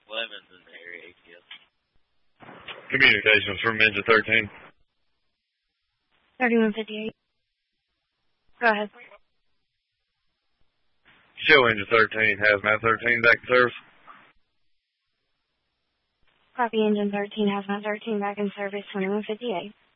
Levin's in the area, ATL. Communications from Engine 13. 3158. Go ahead. Show Engine 13, Hazmat 13, back in service. Copy Engine 13, Hazmat 13, back in service, 2158.